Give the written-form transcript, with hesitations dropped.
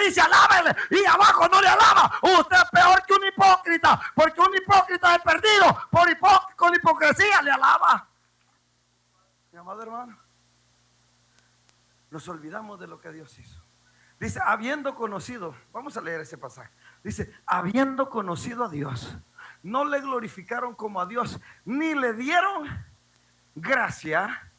dice alábele y abajo no le alaba, usted es peor que un hipócrita, porque un hipócrita es perdido, con hipocresía le alaba. Mi amado hermano, nos olvidamos de lo que Dios hizo. Dice, habiendo conocido, vamos a leer ese pasaje. Dice, habiendo conocido a Dios, no le glorificaron como a Dios, ni le dieron gracia,